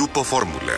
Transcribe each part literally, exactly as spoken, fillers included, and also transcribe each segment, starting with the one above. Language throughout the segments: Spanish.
Grupo Fórmula.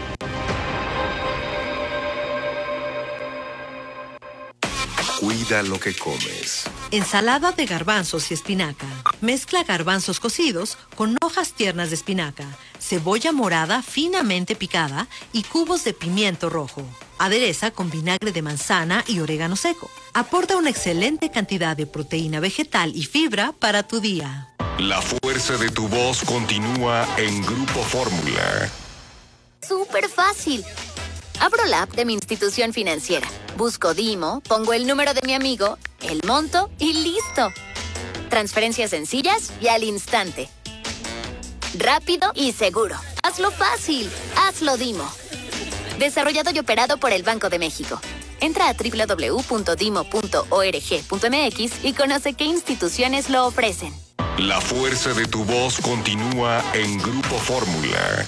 Cuida lo que comes. Ensalada de garbanzos y espinaca. Mezcla garbanzos cocidos con hojas tiernas de espinaca, cebolla morada finamente picada y cubos de pimiento rojo. Adereza con vinagre de manzana y orégano seco. Aporta una excelente cantidad de proteína vegetal y fibra para tu día. La fuerza de tu voz continúa en Grupo Fórmula. Súper fácil. Abro la app de mi institución financiera. Busco Dimo, pongo el número de mi amigo, el monto y listo. Transferencias sencillas y al instante. Rápido y seguro. Hazlo fácil. Hazlo Dimo. Desarrollado y operado por el Banco de México. Entra a doble u doble u doble u punto dimo punto org punto m x y conoce qué instituciones lo ofrecen. La fuerza de tu voz continúa en Grupo Fórmula.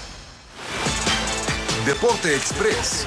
Deporte Express.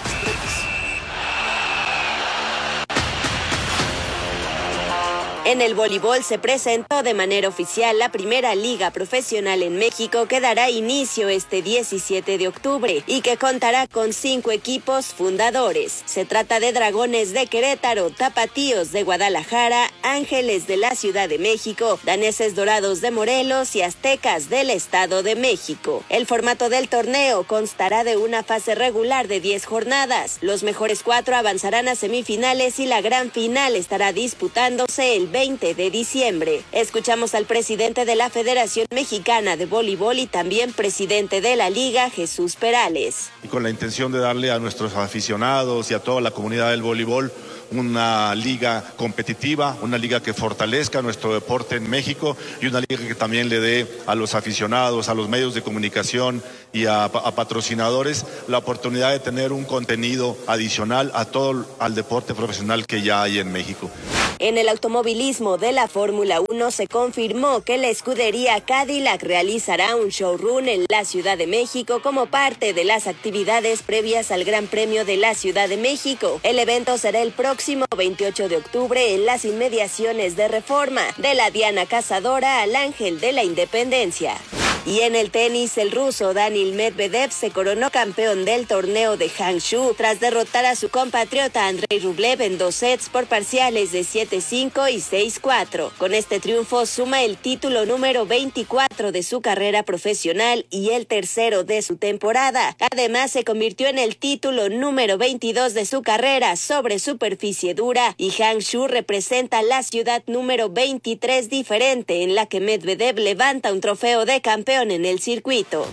En el voleibol se presentó de manera oficial la primera liga profesional en México que dará inicio este diecisiete de octubre y que contará con cinco equipos fundadores. Se trata de Dragones de Querétaro, Tapatíos de Guadalajara, Ángeles de la Ciudad de México, Daneses Dorados de Morelos y Aztecas del Estado de México. El formato del torneo constará de una fase regular de diez jornadas. Los mejores cuatro avanzarán a semifinales y la gran final estará disputándose el veinte de diciembre. Escuchamos al presidente de la Federación Mexicana de Voleibol y también presidente de la Liga, Jesús Perales. Y con la intención de darle a nuestros aficionados y a toda la comunidad del voleibol una liga competitiva, una liga que fortalezca nuestro deporte en México y una liga que también le dé a los aficionados, a los medios de comunicación y a, a patrocinadores la oportunidad de tener un contenido adicional a todo al deporte profesional que ya hay en México. En el automovilismo de la Fórmula uno se confirmó que la escudería Cadillac realizará un showrun en la Ciudad de México como parte de las actividades previas al Gran Premio de la Ciudad de México. El evento será el próximo veintiocho de octubre en las inmediaciones de Reforma, de la Diana Cazadora al Ángel de la Independencia. Y en el tenis, el ruso Daniil Medvedev se coronó campeón del torneo de Hangzhou tras derrotar a su compatriota Andrei Rublev en dos sets por parciales de siete cinco y seis cuatro. Con este triunfo suma el título número veinticuatro de su carrera profesional y el tercero de su temporada. Además, se convirtió en el título número veintidós de su carrera sobre superficie dura y Hangzhou representa la ciudad número veintitrés diferente en la que Medvedev levanta un trofeo de campeón en el circuito.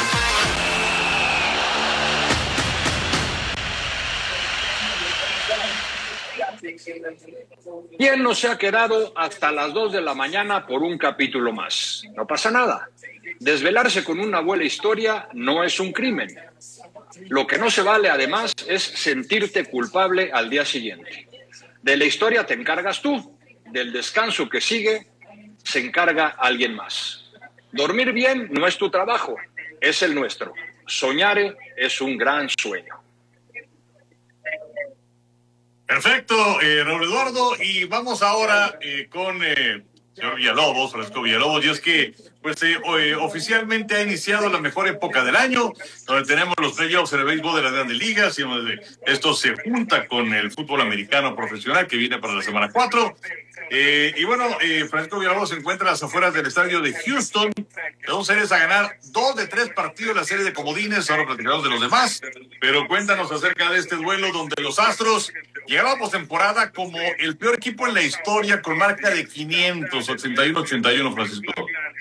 ¿Quién no se ha quedado hasta las dos de la mañana por un capítulo más? No pasa nada. Desvelarse con una buena historia no es un crimen. Lo que no se vale, además, es sentirte culpable al día siguiente. De la historia te encargas tú. Del descanso que sigue, se encarga alguien más. Dormir bien no es tu trabajo, es el nuestro. Soñar es un gran sueño. Perfecto, eh, Raúl Eduardo, y vamos ahora eh, con eh, señor Villalobos, Francisco Villalobos, y es que pues eh, eh, oficialmente ha iniciado la mejor época del año, donde tenemos los playoffs en el béisbol de las grandes ligas, y donde esto se junta con el fútbol americano profesional que viene para la semana cuatro. Eh, y bueno, eh, Francisco Villalobos se encuentra a las afueras del estadio de Houston, de dos series a ganar, dos de tres partidos la serie de comodines, ahora platicaremos de los demás, pero cuéntanos acerca de este duelo donde los Astros llegaron a postemporada como el peor equipo en la historia con marca de quinientos ochenta y uno ochenta y uno, Francisco.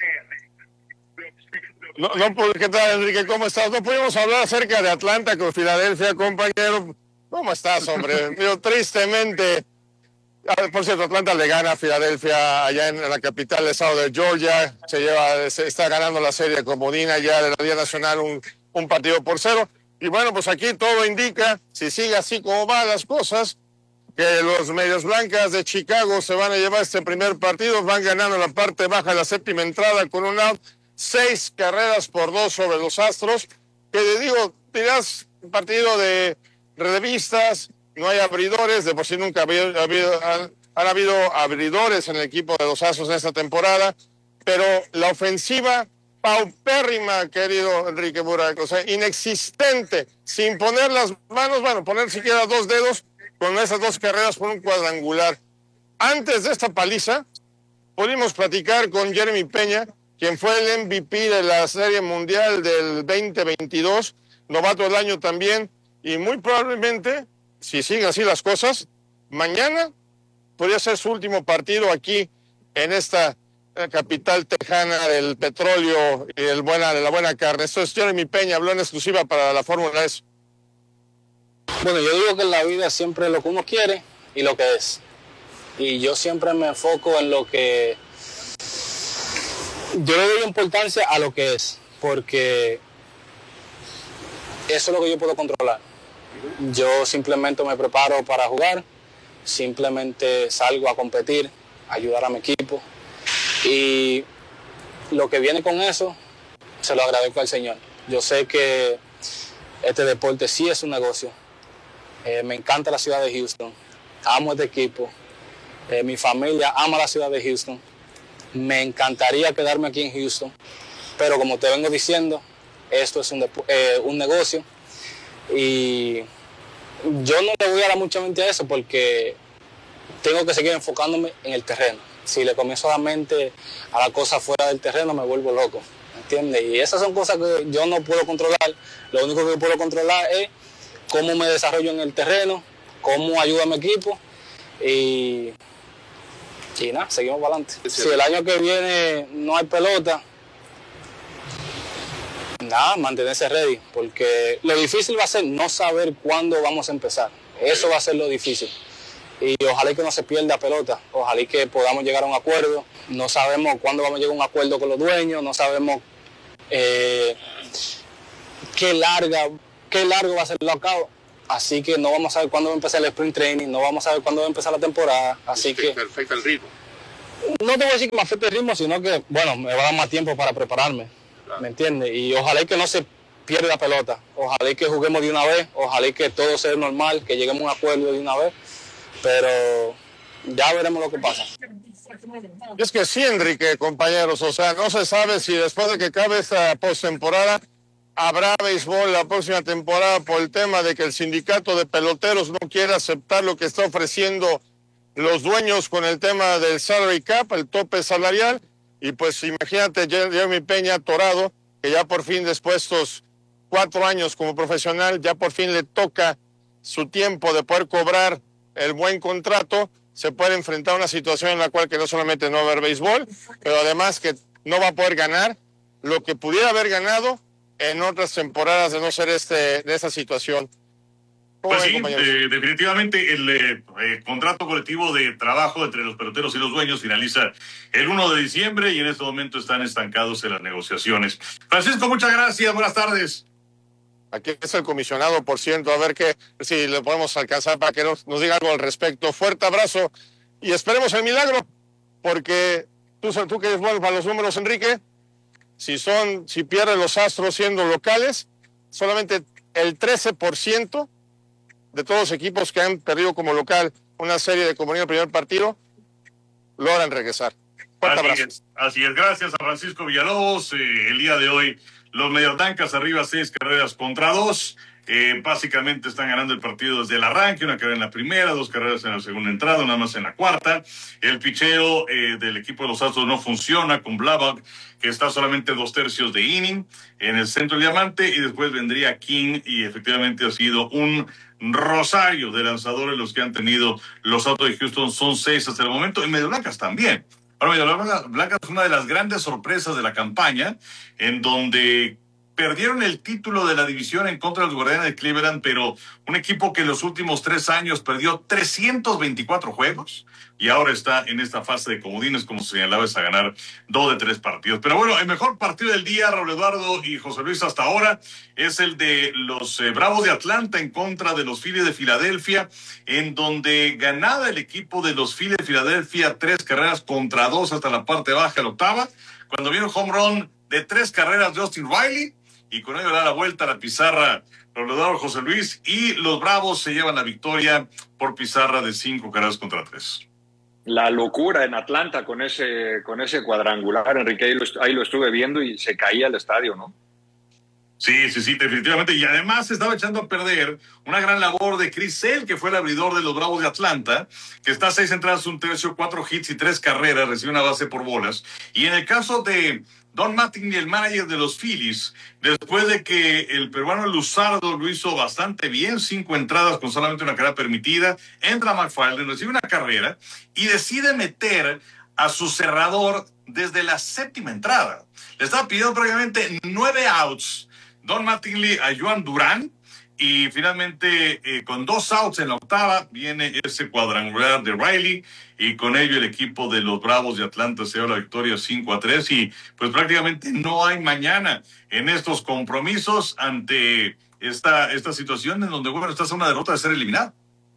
No, no, ¿qué tal, Enrique? ¿Cómo estás? No pudimos hablar acerca de Atlanta con Filadelfia, compañero. ¿Cómo estás, hombre? Digo, tristemente... Por cierto, Atlanta le gana a Filadelfia allá en la capital del estado de Georgia. Se lleva, se está ganando la serie comodina ya de la Liga Nacional un, un partido por cero. Y bueno, pues aquí todo indica, si sigue así como van las cosas, que los Medias Blancas de Chicago se van a llevar este primer partido. Van ganando en la parte baja de la séptima entrada con un out. Seis carreras por dos sobre los Astros. Que te digo, dirás, un partido de revistas. No hay abridores, de por sí nunca ha habido, ha habido, han, han habido abridores en el equipo de los Astros en esta temporada, pero la ofensiva paupérrima, querido Enrique Burak, o sea, inexistente, sin poner las manos, bueno, poner siquiera dos dedos con esas dos carreras por un cuadrangular. Antes de esta paliza, pudimos platicar con Jeremy Peña, quien fue el M V P de la Serie Mundial del veinte veintidós, novato del año también, y muy probablemente, si siguen así las cosas, mañana podría ser su último partido aquí en esta capital tejana del petróleo y el buena, de la buena carne. Esto es Jeremy Peña, habló en exclusiva para la Fórmula E. Bueno, yo digo que en la vida siempre es lo que uno quiere y lo que es. Y yo siempre me enfoco en lo que... Yo le doy importancia a lo que es, porque eso es lo que yo puedo controlar. Yo simplemente me preparo para jugar, simplemente salgo a competir, ayudar a mi equipo. Y lo que viene con eso, se lo agradezco al Señor. Yo sé que este deporte sí es un negocio. Eh, me encanta la ciudad de Houston. Amo este equipo. Eh, mi familia ama la ciudad de Houston. Me encantaría quedarme aquí en Houston. Pero como te vengo diciendo, esto es un, eh, un negocio. Y yo no le voy a dar mucha mente a eso porque tengo que seguir enfocándome en el terreno. Si le comienzo a dar mente a la cosa fuera del terreno, me vuelvo loco, ¿entiendes? Y esas son cosas que yo no puedo controlar. Lo único que puedo controlar es cómo me desarrollo en el terreno, cómo ayudo a mi equipo y, y nada, seguimos para adelante. Si el año que viene no hay pelota, nada, mantenerse ready, porque lo difícil va a ser no saber cuándo vamos a empezar. Eso va a ser lo difícil. Y ojalá que no se pierda pelota, ojalá que podamos llegar a un acuerdo. No sabemos cuándo vamos a llegar a un acuerdo con los dueños, no sabemos eh, qué, larga, qué largo va a ser el lockout. Así que no vamos a saber cuándo va a empezar el sprint training, no vamos a saber cuándo va a empezar la temporada. Así que afecta el ritmo. No te voy a decir que me afecte el ritmo, sino que, bueno, me va a dar más tiempo para prepararme, claro. ¿Me entiendes? Y ojalá que no se pierda la pelota, ojalá que juguemos de una vez, ojalá que todo sea normal, que lleguemos a un acuerdo de una vez. Pero ya veremos lo que pasa. Es que sí, Enrique, compañeros, o sea, no se sabe si después de que acabe esta postemporada habrá béisbol la próxima temporada por el tema de que el sindicato de peloteros no quiere aceptar lo que está ofreciendo los dueños con el tema del salary cap, el tope salarial, y pues imagínate Jeremy Peña atorado, que ya por fin después de estos cuatro años como profesional, ya por fin le toca su tiempo de poder cobrar el buen contrato, se puede enfrentar a una situación en la cual que no solamente no va a haber béisbol, pero además que no va a poder ganar lo que pudiera haber ganado en otras temporadas de no ser este de esta situación. Pues sí, eh, definitivamente el eh, eh, contrato colectivo de trabajo entre los peloteros y los dueños finaliza el primero de diciembre y en este momento están estancados en las negociaciones. Francisco, muchas gracias, buenas tardes. Aquí está el comisionado, por ciento, a ver qué, si le podemos alcanzar para que nos, nos diga algo al respecto. Fuerte abrazo y esperemos el milagro, porque tú, tú que eres bueno para los números, Enrique, si son, si pierden los Astros siendo locales, solamente el trece por ciento de todos los equipos que han perdido como local una serie de comunidad en el primer partido, logran regresar. Fuerte así abrazo. Es, así es, gracias a Francisco Villalobos. Eh, el día de hoy los Medias Blancas arriba seis carreras contra dos. Eh, básicamente están ganando el partido desde el arranque, una carrera en la primera, dos carreras en la segunda entrada, nada más en la cuarta. El picheo eh, del equipo de los Astros no funciona con Blavac, que está solamente dos tercios de inning en el centro del diamante, y después vendría King, y efectivamente ha sido un rosario de lanzadores los que han tenido los Astros de Houston, son seis hasta el momento, y Medias Blancas también. Ahora, Medias Blancas es una de las grandes sorpresas de la campaña, en donde perdieron el título de la división en contra de los Guardianes de Cleveland, pero un equipo que en los últimos tres años perdió trescientos veinticuatro juegos y ahora está en esta fase de comodines, como se señalaba, es a ganar dos de tres partidos. Pero bueno, el mejor partido del día, Raúl Eduardo y José Luis, hasta ahora, es el de los eh, Bravos de Atlanta en contra de los Phillies de Filadelfia, en donde ganaba el equipo de los Phillies de Filadelfia tres carreras contra dos hasta la parte baja, la octava, cuando vino home run de tres carreras de Austin Riley, y con ello da la vuelta a la pizarra Raúl Eduardo, José Luis, y los Bravos se llevan la victoria por pizarra de cinco carreras contra tres. la locura en Atlanta con ese, con ese cuadrangular, Enrique, ahí lo, ahí lo estuve viendo y se caía el estadio, ¿no? Sí, sí, sí, definitivamente. Y además se estaba echando a perder una gran labor de Chris Sale, que fue el abridor de los Bravos de Atlanta, que está a seis entradas, un tercio, cuatro hits y tres carreras, recibe una base por bolas. Y en el caso de Don Mattingly, el manager de los Phillies, después de que el peruano Luzardo lo hizo bastante bien, cinco entradas con solamente una carrera permitida, entra McFarland, recibe una carrera y decide meter a su cerrador desde la séptima entrada. Le estaba pidiendo prácticamente nueve outs Don Mattingly a Joan Durán, y finalmente eh, con dos outs en la octava viene ese cuadrangular de Riley, y con ello el equipo de los Bravos de Atlanta se lleva la victoria cinco a tres, y pues prácticamente no hay mañana en estos compromisos ante esta, esta situación en donde, bueno, estás a una derrota de ser eliminado.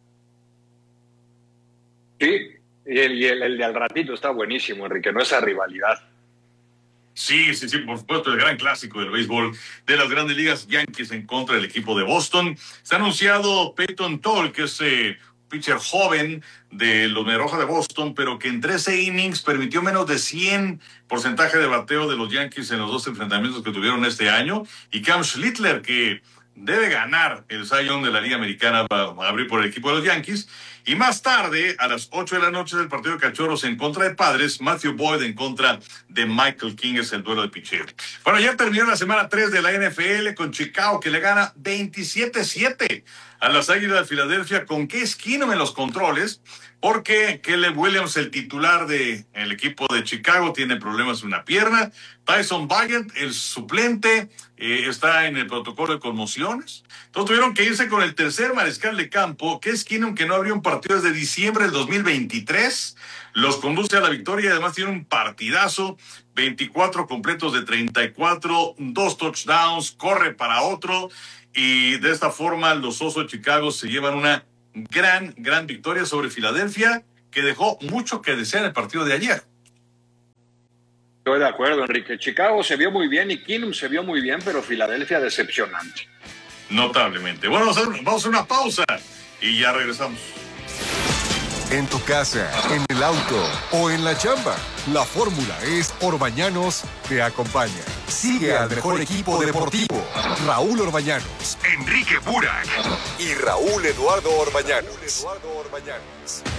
Sí, y el, y el, el de al ratito está buenísimo, Enrique, no esa rivalidad. Sí, sí, sí, por supuesto, el gran clásico del béisbol de las grandes ligas, Yankees en contra del equipo de Boston. Se ha anunciado Peyton Toll, que es eh, pitcher joven de los Mediarrojas de Boston, pero que en trece innings permitió menos de cien porcentaje de bateo de los Yankees en los dos enfrentamientos que tuvieron este año. Y Cam Schlittler, que debe ganar el Cy Young de la Liga Americana para abrir por el equipo de los Yankees. Y más tarde, a las ocho de la noche del partido de Cachorros en contra de Padres, Matthew Boyd en contra de Michael King, es el duelo de pitcheo. Bueno, ya terminó la semana tres de la N F L con Chicago, que le gana veintisiete siete a las Águilas de Filadelfia, con Case Keenum en los controles, porque Caleb Williams, el titular del equipo de Chicago, tiene problemas en una pierna. Tyson Bagent, el suplente, eh, está en el protocolo de conmociones. Entonces tuvieron que irse con el tercer mariscal de campo, que es Keenum, que no abrió un partido desde diciembre del dos mil veintitrés. Los conduce a la victoria y además tiene un partidazo, veinticuatro completos de treinta y cuatro, dos touchdowns, corre para otro. Y de esta forma los Osos de Chicago se llevan una gran, gran victoria sobre Filadelfia, que dejó mucho que desear el partido de ayer. Estoy de acuerdo, Enrique. Chicago se vio muy bien y Keenum se vio muy bien, pero Filadelfia decepcionante. Notablemente. Bueno, vamos a, vamos a una pausa y ya regresamos. En tu casa, en el auto o en la chamba, la fórmula es Orbañanos te acompaña. Sigue al mejor equipo deportivo, Raúl Orbañanos, Enrique Burak y Raúl Eduardo Orbañanos. Raúl Eduardo Orbañanos.